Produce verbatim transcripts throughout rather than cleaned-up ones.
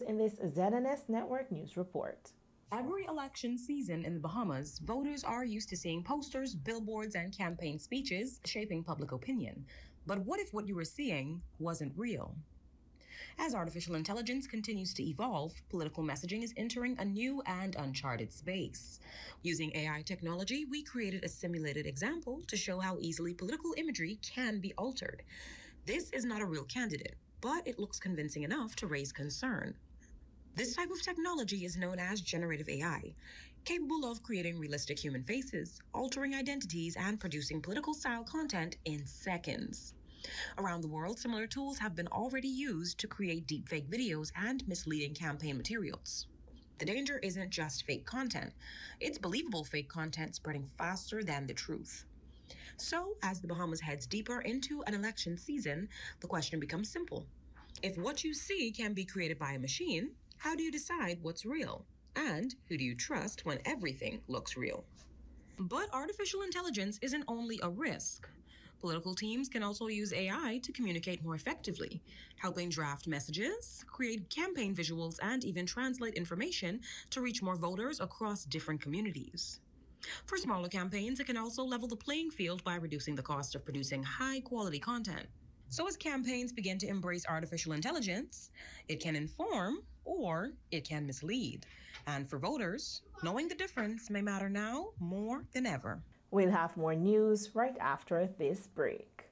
in this Z N S Network News Report. Every election season in the Bahamas, voters are used to seeing posters, billboards, and campaign speeches shaping public opinion. But what if what you were seeing wasn't real? As artificial intelligence continues to evolve, political messaging is entering a new and uncharted space. Using A I technology, we created a simulated example to show how easily political imagery can be altered. This is not a real candidate, but it looks convincing enough to raise concern. This type of technology is known as generative A I, capable of creating realistic human faces, altering identities, and producing political-style content in seconds. Around the world, similar tools have been already used to create deepfake videos and misleading campaign materials. The danger isn't just fake content. It's believable fake content spreading faster than the truth. So, as the Bahamas heads deeper into an election season, the question becomes simple. If what you see can be created by a machine, how do you decide what's real? And who do you trust when everything looks real? But artificial intelligence isn't only a risk. Political teams can also use A I to communicate more effectively, helping draft messages, create campaign visuals, and even translate information to reach more voters across different communities. For smaller campaigns, it can also level the playing field by reducing the cost of producing high-quality content. So as campaigns begin to embrace artificial intelligence, it can inform or it can mislead. And for voters, knowing the difference may matter now more than ever. We'll have more news right after this break.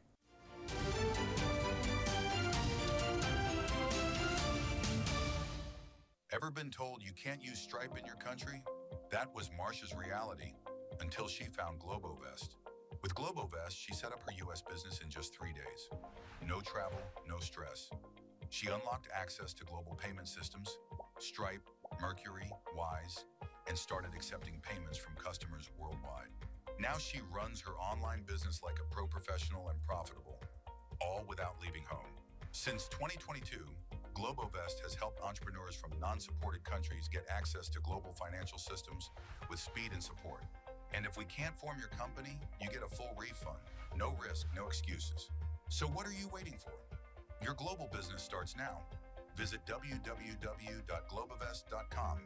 Ever been told you can't use Stripe in your country? That was Marsha's reality until she found Globovest. With Globovest, she set up her U S business in just three days. No travel, no stress. She unlocked access to global payment systems, Stripe, Mercury, Wise, and started accepting payments from customers worldwide. Now she runs her online business like a pro professional and profitable, all without leaving home. Since twenty twenty-two, Globovest has helped entrepreneurs from non-supported countries get access to global financial systems with speed and support. And if we can't form your company, you get a full refund. No risk, no excuses. So what are you waiting for? Your global business starts now. Visit w w w dot globovest dot com.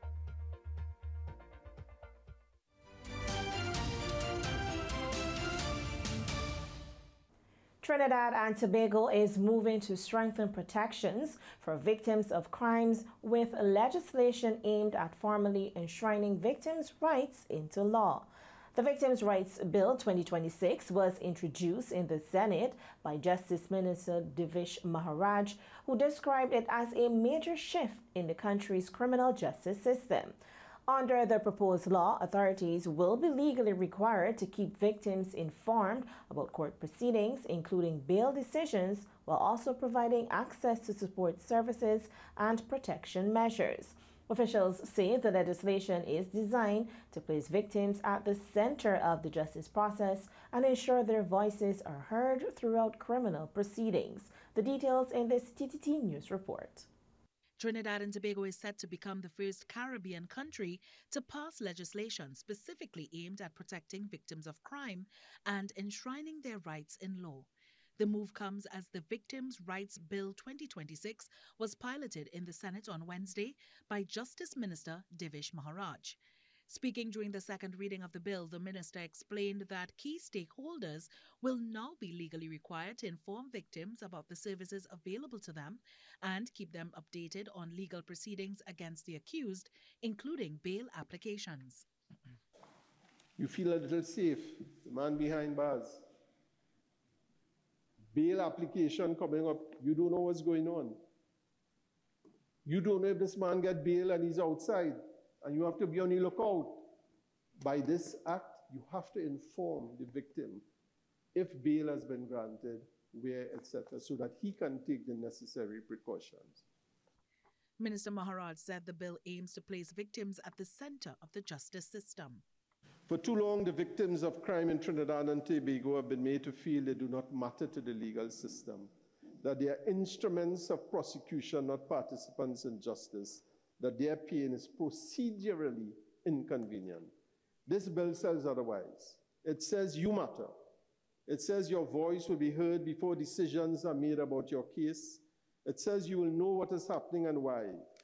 Trinidad and Tobago is moving to strengthen protections for victims of crimes with legislation aimed at formally enshrining victims' rights into law. The Victims' Rights Bill twenty twenty-six was introduced in the Senate by Justice Minister Devish Maharaj, who described it as a major shift in the country's criminal justice system. Under the proposed law, authorities will be legally required to keep victims informed about court proceedings, including bail decisions, while also providing access to support services and protection measures. Officials say the legislation is designed to place victims at the center of the justice process and ensure their voices are heard throughout criminal proceedings. The details in this T T T News report. Trinidad and Tobago is set to become the first Caribbean country to pass legislation specifically aimed at protecting victims of crime and enshrining their rights in law. The move comes as the Victims' Rights Bill twenty twenty-six was piloted in the Senate on Wednesday by Justice Minister Devish Maharaj. Speaking during the second reading of the bill, the minister explained that key stakeholders will now be legally required to inform victims about the services available to them and keep them updated on legal proceedings against the accused, including bail applications. You feel a little safe, the man behind bars. Bail application coming up, you don't know what's going on. You don't know if this man get bail and he's outside. And you have to be on the lookout. By this act, you have to inform the victim if bail has been granted, where, et cetera, so that he can take the necessary precautions. Minister Maharaj said the bill aims to place victims at the center of the justice system. For too long, the victims of crime in Trinidad and Tobago have been made to feel they do not matter to the legal system, that they are instruments of prosecution, not participants in justice, that their pain is procedurally inconvenient. This bill says otherwise. It says you matter. It says your voice will be heard before decisions are made about your case. It says you will know what is happening and why.